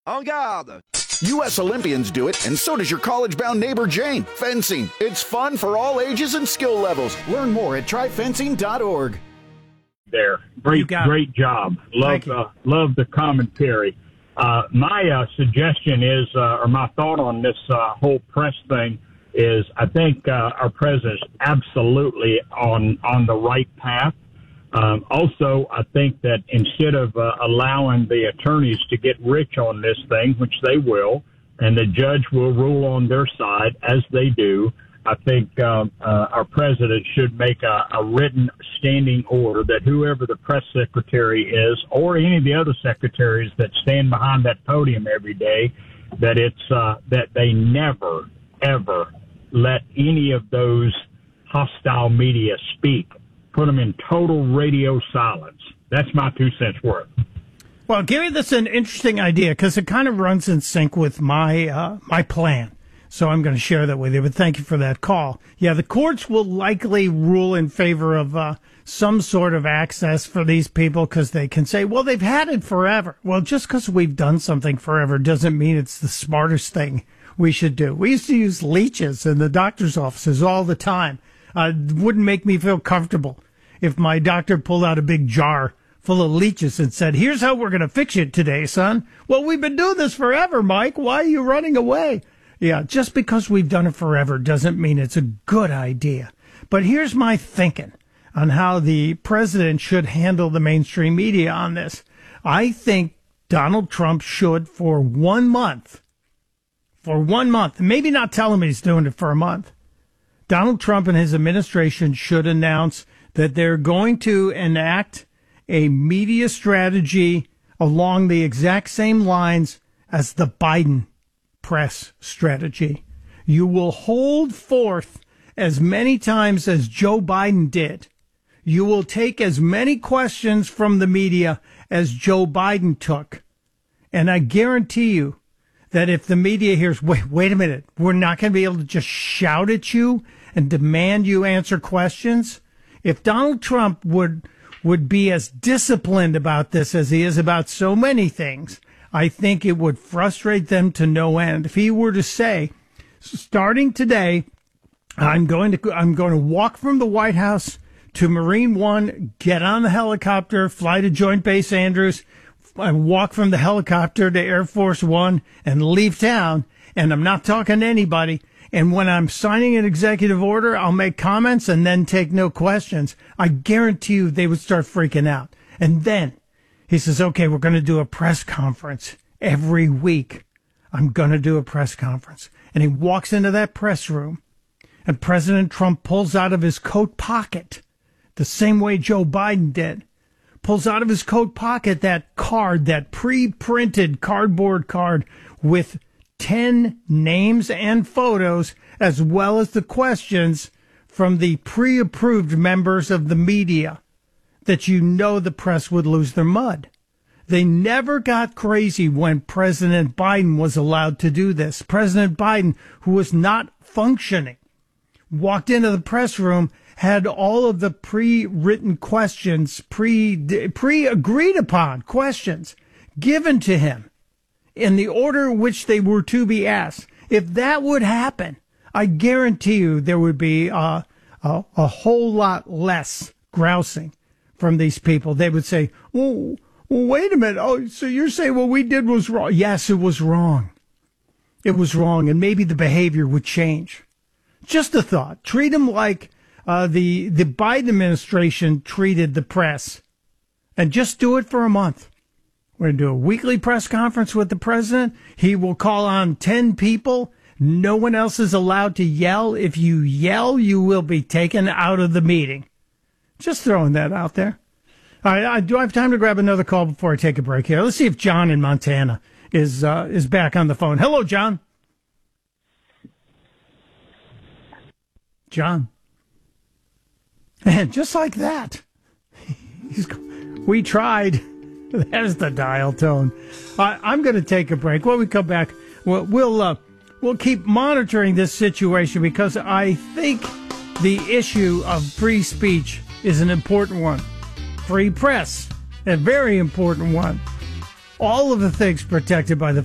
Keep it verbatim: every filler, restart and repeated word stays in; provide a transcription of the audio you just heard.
En garde! U S Olympians do it, and so does your college-bound neighbor Jane. Fencing. It's fun for all ages and skill levels. Learn more at try fencing dot org. There. Great, great job. Love, uh, love the commentary. Uh, my uh, suggestion is, uh, or my thought on this uh, whole press thing is, I think uh, our president's absolutely on on the right path. Um, also, I think that instead of uh, allowing the attorneys to get rich on this thing, which they will, and the judge will rule on their side as they do, I think um, uh, our president should make a, a written standing order that whoever the press secretary is, or any of the other secretaries that stand behind that podium every day, that it's uh, that they never, ever let any of those hostile media speak. Put them in total radio silence. That's my two cents worth. Well, Gary, that's an interesting idea because it kind of runs in sync with my uh, my plan. So I'm going to share that with you. But thank you for that call. Yeah, the courts will likely rule in favor of uh, some sort of access for these people because they can say, well, they've had it forever. Well, just because we've done something forever doesn't mean it's the smartest thing we should do. We used to use leeches in the doctor's offices all the time. Uh, wouldn't make me feel comfortable if my doctor pulled out a big jar full of leeches and said, here's how we're going to fix it today, son. Well, we've been doing this forever, Mike. Why are you running away? Yeah, just because we've done it forever doesn't mean it's a good idea. But here's my thinking on how the president should handle the mainstream media on this. I think Donald Trump should, for one month, for one month, maybe not tell him he's doing it for a month, Donald Trump and his administration should announce that they're going to enact a media strategy along the exact same lines as the Biden press strategy. You will hold forth as many times as Joe Biden did. You will take as many questions from the media as Joe Biden took. And I guarantee you that if the media hears, wait, wait a minute, we're not going to be able to just shout at you and demand you answer questions. If Donald Trump would would be as disciplined about this as he is about so many things, I think it would frustrate them to no end. If he were to say, starting today, I'm going to I'm going to walk from the White House to Marine One, get on the helicopter, fly to Joint Base Andrews, and walk from the helicopter to Air Force One and leave town, and I'm not talking to anybody. And when I'm signing an executive order, I'll make comments and then take no questions. I guarantee you they would start freaking out. And then he says, okay, we're going to do a press conference every week. I'm going to do a press conference. And he walks into that press room, and President Trump pulls out of his coat pocket, the same way Joe Biden did, pulls out of his coat pocket that card, that pre-printed cardboard card with ten names and photos, as well as the questions from the pre-approved members of the media that you know the press would lose their mud. They never got crazy when President Biden was allowed to do this. President Biden, who was not functioning, walked into the press room, had all of the pre-written questions, pre, pre-agreed upon questions given to him in the order in which they were to be asked. If that would happen, I guarantee you there would be uh, a, a whole lot less grousing from these people. They would say, well, well, wait a minute. Oh, so you're saying what we did was wrong? Yes, it was wrong. It was wrong, and maybe the behavior would change. Just a thought. Treat them like uh, the, the Biden administration treated the press, and just do it for a month. We're going to do a weekly press conference with the president. He will call on ten people. No one else is allowed to yell. If you yell, you will be taken out of the meeting. Just throwing that out there. All right, I, do I have time to grab another call before I take a break here? Let's see if John in Montana is uh, is back on the phone. Hello, John. John. And just like that, he's, we tried. There's the dial tone. Uh, I'm going to take a break. When we come back, we'll we'll, uh, we'll keep monitoring this situation because I think the issue of free speech is an important one. Free press, a very important one. All of the things protected by the